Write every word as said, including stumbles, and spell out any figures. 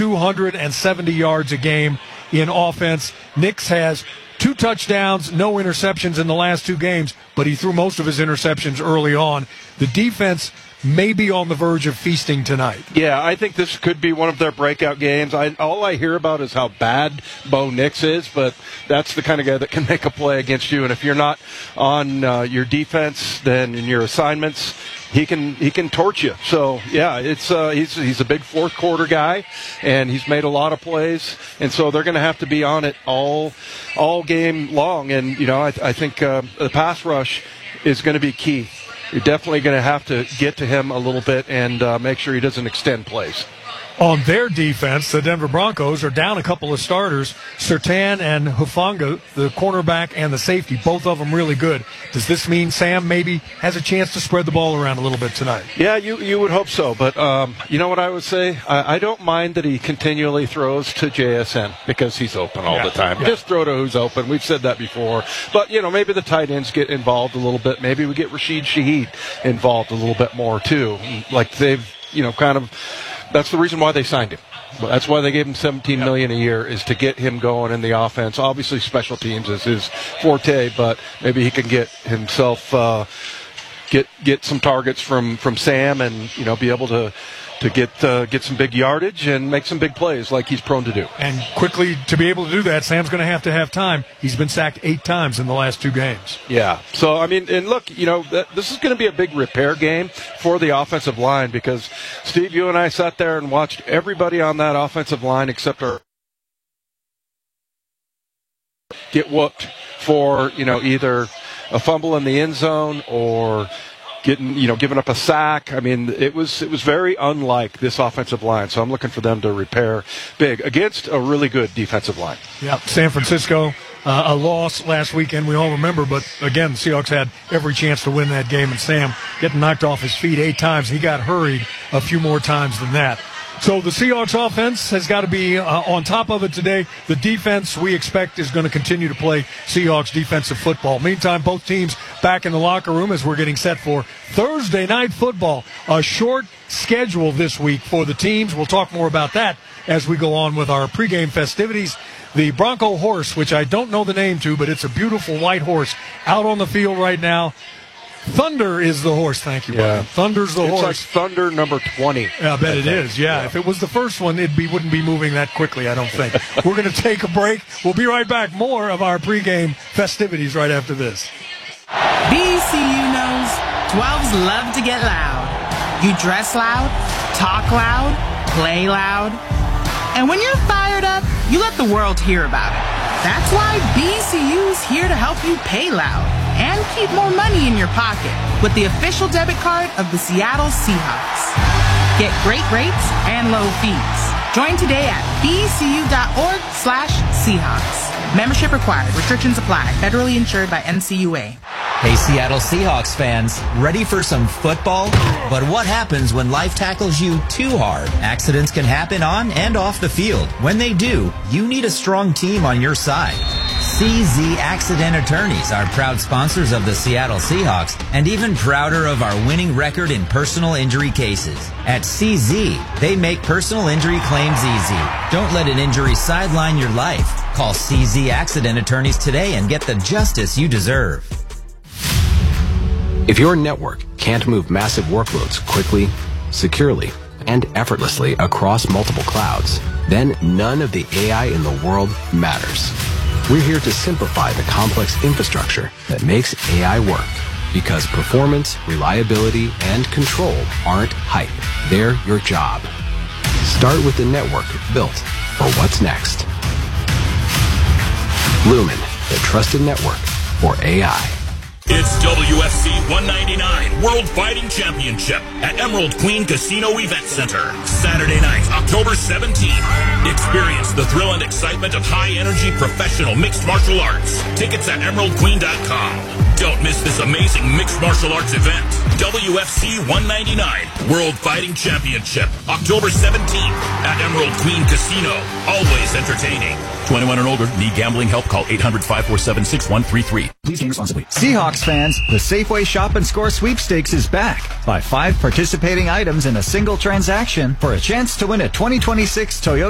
two hundred seventy yards a game in offense. Nix has two touchdowns, no interceptions in the last two games, but he threw most of his interceptions early on. The defense may be on the verge of feasting tonight. Yeah, I think this could be one of their breakout games. I, all I hear about is how bad Bo Nix is, but that's the kind of guy that can make a play against you. And if you're not on uh, your defense, then in your assignments, he can he can torch you. So yeah, it's uh, he's he's a big fourth quarter guy, and he's made a lot of plays, and so they're going to have to be on it all all game long. And you know, I, I think uh, the pass rush is going to be key. You're definitely going to have to get to him a little bit and uh, make sure he doesn't extend plays. On their defense, the Denver Broncos are down a couple of starters, Surtain and Hufanga, the cornerback and the safety, both of them really good. Does this mean Sam maybe has a chance to spread the ball around a little bit tonight? Yeah, you you would hope so. But um, you know what I would say? I, I don't mind that he continually throws to J S N because he's open all yeah. the time. Yeah. Just throw to who's open. We've said that before. But, you know, maybe the tight ends get involved a little bit. Maybe we get Rashid Shaheed involved a little bit more, too. Like they've, you know, kind of... That's the reason why they signed him. That's why they gave him seventeen million dollars a year, is to get him going in the offense. Obviously, special teams is his forte, but maybe he can get himself uh, get get some targets from, from Sam, and you know be able to to get uh, get some big yardage and make some big plays like he's prone to do. And quickly to be able to do that, Sam's going to have to have time. He's been sacked eight times in the last two games. Yeah. So I mean, and look, you know, th- this is going to be a big repair game for the offensive line because Steve, you and I sat there and watched everybody on that offensive line except our get whooped for you know either a fumble in the end zone or getting, you know, giving up a sack. I mean, it was it was very unlike this offensive line. So I'm looking for them to repair big against a really good defensive line. Yeah, San Francisco, uh, a loss last weekend, we all remember. But, again, the Seahawks had every chance to win that game. And Sam getting knocked off his feet eight times. He got hurried a few more times than that. So the Seahawks offense has got to be uh, on top of it today. The defense, we expect, is going to continue to play Seahawks defensive football. Meantime, both teams back in the locker room as we're getting set for Thursday night football. A short schedule this week for the teams. We'll talk more about that as we go on with our pregame festivities. The Bronco horse, which I don't know the name to, but it's a beautiful white horse out on the field right now. Thunder is the horse, thank you, Brian. Yeah. Thunder's the it's horse. It's like Thunder number twenty. Yeah, I bet I it think. is, yeah. yeah. If it was the first one, it be, wouldn't be moving that quickly, I don't think. We're going to take a break. We'll be right back. More of our pregame festivities right after this. B C U knows twelves love to get loud. You dress loud, talk loud, play loud. And when you're fired up, you let the world hear about it. That's why B C U's here to help you pay loud and keep more money in your pocket with the official debit card of the Seattle Seahawks. Get great rates and low fees. Join today at bcu.org slash Seahawks. Membership required. Restrictions apply. Federally insured by N C U A. Hey, Seattle Seahawks fans, ready for some football? But what happens when life tackles you too hard? Accidents can happen on and off the field. When they do, you need a strong team on your side. C Z Accident Attorneys are proud sponsors of the Seattle Seahawks and even prouder of our winning record in personal injury cases. At C Z, they make personal injury claims easy. Don't let an injury sideline your life. Call C Z Accident Attorneys today and get the justice you deserve. If your network can't move massive workloads quickly, securely, and effortlessly across multiple clouds, then none of the A I in the world matters. We're here to simplify the complex infrastructure that makes A I work, because performance, reliability, and control aren't hype. They're your job. Start with the network built for what's next. Lumen, the trusted network for A I. It's W F C one ninety-nine World Fighting Championship at Emerald Queen Casino Event Center. Saturday night, October seventeenth. Experience the thrill and excitement of high-energy professional mixed martial arts. Tickets at emerald queen dot com. Don't miss this amazing mixed martial arts event. W F C one ninety-nine World Fighting Championship, October seventeenth at Emerald Queen Casino. Always entertaining. twenty-one and older. Need gambling help? Call eight hundred, five four seven, six one three three. Please game responsibly. Seahawks fans, the Safeway Shop and Score Sweepstakes is back. Buy five participating items in a single transaction for a chance to win a twenty twenty-six Toyota